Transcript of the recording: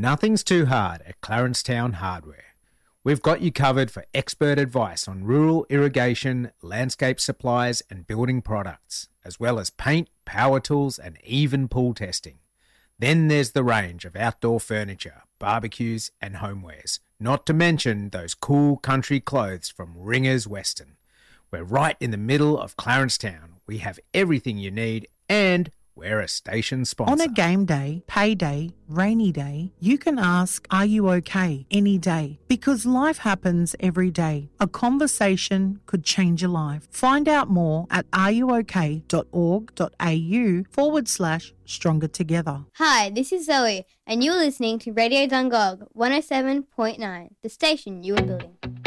Nothing's too hard at Clarence Town Hardware. We've got you covered for expert advice on rural irrigation, landscape supplies and building products, as well as paint, power tools and even pool testing. Then there's the range of outdoor furniture, barbecues and homewares, not to mention those cool country clothes from Ringers Western. We're right in the middle of Clarence Town. We have everything you need and we're a station sponsor. On a game day, payday, rainy day, you can ask, "Are you okay?" any day, because life happens every day. A conversation could change your life. Find out more at ruok.org.au/stronger together. Hi, this is Zoe, and you're listening to Radio Dungog 107.9, the station you are building.